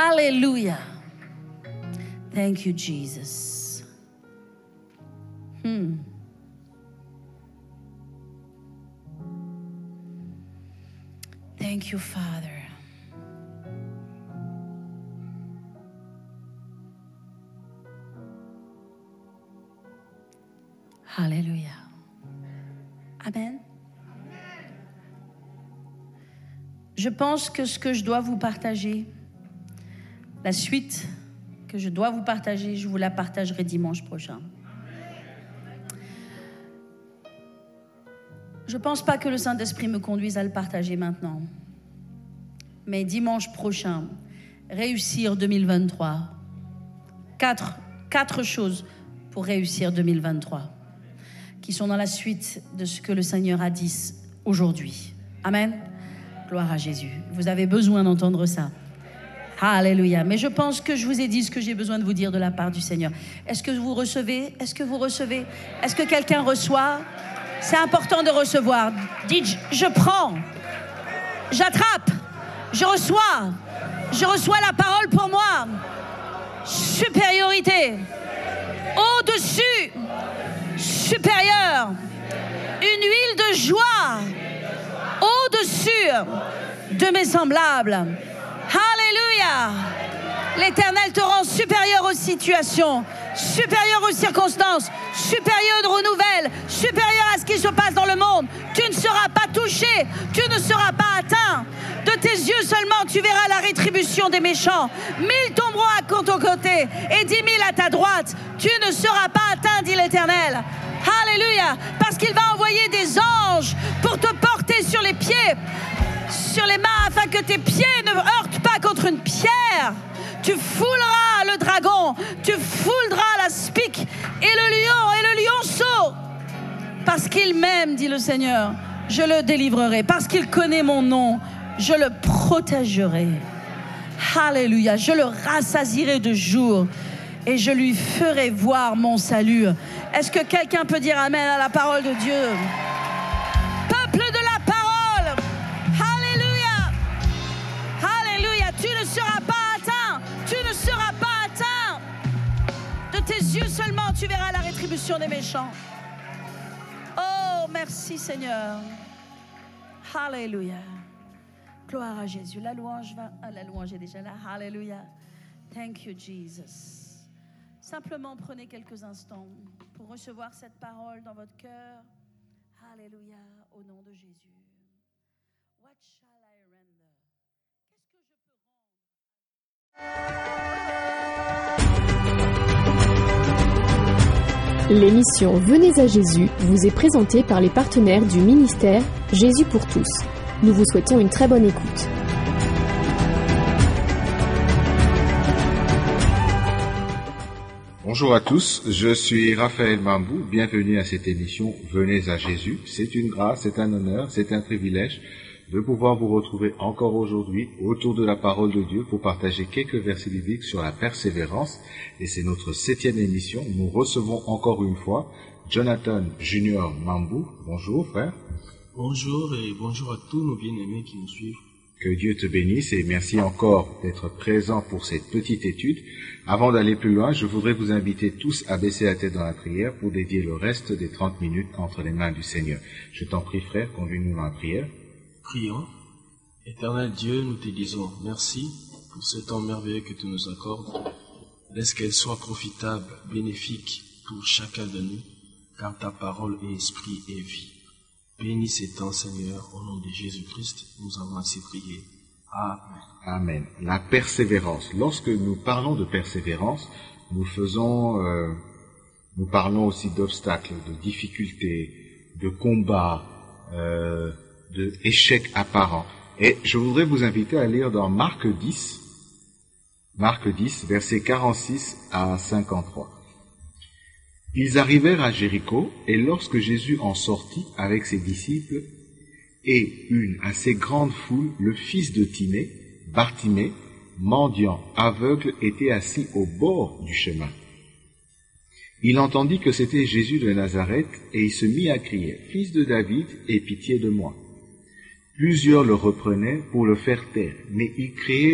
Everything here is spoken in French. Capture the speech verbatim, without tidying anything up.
Hallelujah. Thank you, Jesus. Hmm. Thank you, Father. Hallelujah. Amen. Je pense que ce que je dois vous partager, la suite que je dois vous partager, je vous la partagerai dimanche prochain. Je ne pense pas que le Saint-Esprit me conduise à le partager maintenant. Mais dimanche prochain, réussir deux mille vingt-trois. Quatre, quatre choses pour réussir deux mille vingt-trois, qui sont dans la suite de ce que le Seigneur a dit aujourd'hui. Amen. Gloire à Jésus. Vous avez besoin d'entendre ça. Alléluia. Mais je pense que je vous ai dit ce que j'ai besoin de vous dire de la part du Seigneur. Est-ce que vous recevez? Est-ce que vous recevez? Est-ce que quelqu'un reçoit? C'est important de recevoir. Dites, je prends, j'attrape, je reçois, je reçois la parole pour moi. Supériorité, au-dessus, supérieur, une huile de joie, au-dessus de mes semblables. Alléluia. L'Éternel te rend supérieur aux situations, supérieur aux circonstances, supérieur aux nouvelles, supérieur à ce qui se passe dans le monde. Tu ne seras pas touché, tu ne seras pas atteint. De tes yeux seulement, tu verras la rétribution des méchants. Mille tomberont à ton côté et dix mille à ta droite. Tu ne seras pas atteint, dit l'Éternel. Alléluia. Parce qu'il va envoyer des anges pour te porter sur les pieds, sur les mains, afin que tes pieds ne heurtent pas contre une pierre. Tu fouleras le dragon, tu fouleras la spique et le lion et le lionceau. Parce qu'il m'aime, dit le Seigneur, je le délivrerai. Parce qu'il connaît mon nom, je le protégerai. Alléluia. Je le rassasierai de jour et je lui ferai voir mon salut. Est-ce que quelqu'un peut dire amen à la parole de Dieu? Peuple de la parole, alléluia. Alléluia. Tu ne seras pas atteint. Tu ne seras pas atteint. De tes yeux seulement, tu verras la rétribution des méchants. Oh, merci Seigneur. Alléluia. Gloire à Jésus. La louange va... Ah, la louange est déjà là. Alléluia. Thank you, Jesus. Simplement prenez quelques instants pour recevoir cette parole dans votre cœur. Alléluia. Au nom de Jésus. What shall I render? Qu'est-ce que je peux rendre? L'émission Venez à Jésus vous est présentée par les partenaires du ministère Jésus pour tous. Nous vous souhaitons une très bonne écoute. Bonjour à tous, je suis Raphaël Mambou, bienvenue à cette émission Venez à Jésus. C'est une grâce, c'est un honneur, c'est un privilège de pouvoir vous retrouver encore aujourd'hui autour de la parole de Dieu pour partager quelques versets bibliques sur la persévérance. Et c'est notre septième émission. Nous recevons encore une fois Jonathan Junior Mambou. Bonjour frère. Bonjour et bonjour à tous nos bien-aimés qui nous suivent. Que Dieu te bénisse et merci encore d'être présent pour cette petite étude. Avant d'aller plus loin, je voudrais vous inviter tous à baisser la tête dans la prière pour dédier le reste des trente minutes entre les mains du Seigneur. Je t'en prie frère, conduis-nous dans la prière. Prions. Éternel Dieu, nous te disons merci pour ce temps merveilleux que tu nous accordes. Laisse qu'elle soit profitable, bénéfique pour chacun de nous, car ta parole est esprit et vie. Bénis ces temps, Seigneur, au nom de Jésus-Christ, nous avons ainsi prié. Amen. Amen. La persévérance. Lorsque nous parlons de persévérance, nous faisons, euh, nous parlons aussi d'obstacles, de difficultés, de combats, euh, d'échecs apparents. Et je voudrais vous inviter à lire dans Marc dix, Marc dix, versets quarante-six à cinquante-trois. Ils arrivèrent à Jéricho, et lorsque Jésus en sortit avec ses disciples, et une assez grande foule, le fils de Timée, Bartimée, mendiant, aveugle, était assis au bord du chemin. Il entendit que c'était Jésus de Nazareth, et il se mit à crier, « Fils de David, aie pitié de moi !» Plusieurs le reprenaient pour le faire taire, mais il criait